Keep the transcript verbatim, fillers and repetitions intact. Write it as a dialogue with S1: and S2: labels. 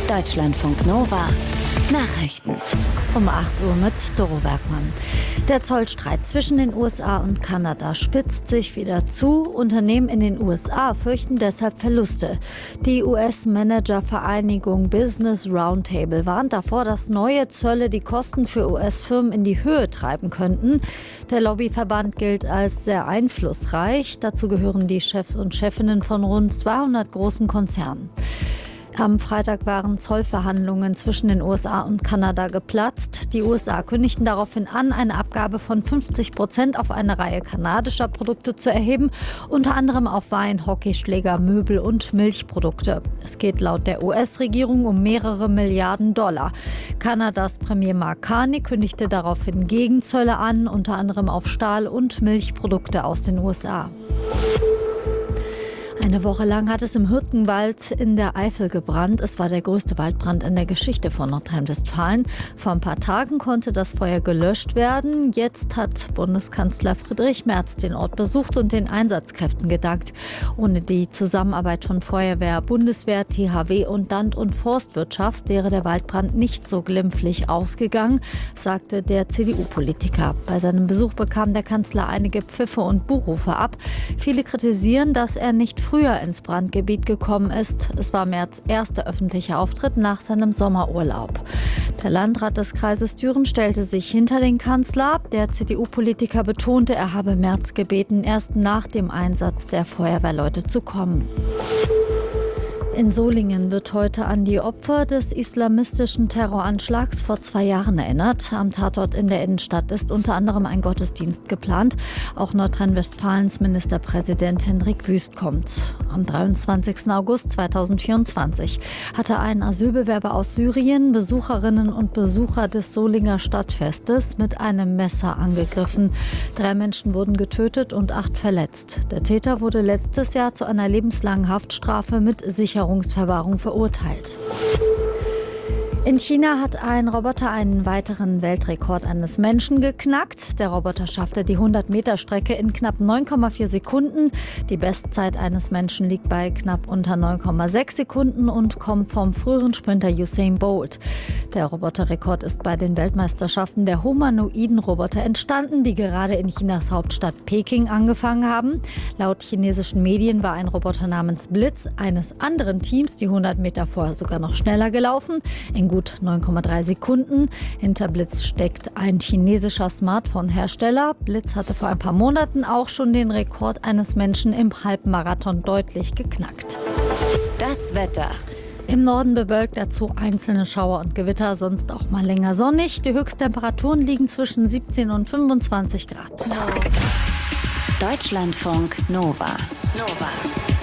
S1: Deutschlandfunk Nova Nachrichten.
S2: Um acht Uhr mit Doro Werkmann. Der Zollstreit zwischen den U S A und Kanada spitzt sich wieder zu. Unternehmen in den U S A fürchten deshalb Verluste. Die U S-Manager-Vereinigung Business Roundtable warnt davor, dass neue Zölle die Kosten für U S-Firmen in die Höhe treiben könnten. Der Lobbyverband gilt als sehr einflussreich. Dazu gehören die Chefs und Chefinnen von rund zweihundert großen Konzernen. Am Freitag waren Zollverhandlungen zwischen den U S A und Kanada geplatzt. Die U S A kündigten daraufhin an, eine Abgabe von fünfzig Prozent auf eine Reihe kanadischer Produkte zu erheben, unter anderem auf Wein, Hockeyschläger, Möbel und Milchprodukte. Es geht laut der U S-Regierung um mehrere Milliarden Dollar. Kanadas Premier Mark Carney kündigte daraufhin Gegenzölle an, unter anderem auf Stahl- und Milchprodukte aus den U S A. Eine Woche lang hat es im Hürtgenwald in der Eifel gebrannt. Es war der größte Waldbrand in der Geschichte von Nordrhein-Westfalen. Vor ein paar Tagen konnte das Feuer gelöscht werden. Jetzt hat Bundeskanzler Friedrich Merz den Ort besucht und den Einsatzkräften gedankt. Ohne die Zusammenarbeit von Feuerwehr, Bundeswehr, T H W und Land- und Forstwirtschaft wäre der Waldbrand nicht so glimpflich ausgegangen, sagte der C D U-Politiker. Bei seinem Besuch bekam der Kanzler einige Pfiffe und Buhrufe ab. Viele kritisieren, dass er nicht früher ins Brandgebiet gekommen ist. Es war Merz' erster öffentlicher Auftritt nach seinem Sommerurlaub. Der Landrat des Kreises Düren stellte sich hinter den Kanzler. Der C D U-Politiker betonte, er habe Merz gebeten, erst nach dem Einsatz der Feuerwehrleute zu kommen. In Solingen wird heute an die Opfer des islamistischen Terroranschlags vor zwei Jahren erinnert. Am Tatort in der Innenstadt ist unter anderem ein Gottesdienst geplant. Auch Nordrhein-Westfalens Ministerpräsident Hendrik Wüst kommt. Am dreiundzwanzigsten August zweitausendvierundzwanzig hatte ein Asylbewerber aus Syrien Besucherinnen und Besucher des Solinger Stadtfestes mit einem Messer angegriffen. Drei Menschen wurden getötet und acht verletzt. Der Täter wurde letztes Jahr zu einer lebenslangen Haftstrafe mit Sicherungsverwahrung verurteilt. In China hat ein Roboter einen weiteren Weltrekord eines Menschen geknackt. Der Roboter schaffte die hundert-Meter-Strecke in knapp neun Komma vier Sekunden. Die Bestzeit eines Menschen liegt bei knapp unter neun Komma sechs Sekunden und kommt vom früheren Sprinter Usain Bolt. Der Roboterrekord ist bei den Weltmeisterschaften der humanoiden Roboter entstanden, die gerade in Chinas Hauptstadt Peking angefangen haben. Laut chinesischen Medien war ein Roboter namens Blitz eines anderen Teams die hundert Meter vorher sogar noch schneller gelaufen. In gut neun Komma drei Sekunden. Hinter Blitz steckt ein chinesischer Smartphone-Hersteller. Blitz hatte vor ein paar Monaten auch schon den Rekord eines Menschen im Halbmarathon deutlich geknackt.
S1: Das Wetter.
S2: Im Norden bewölkt dazu einzelne Schauer und Gewitter, sonst auch mal länger sonnig. Die Höchsttemperaturen liegen zwischen siebzehn und fünfundzwanzig Grad.
S1: Deutschlandfunk Nova. Nova.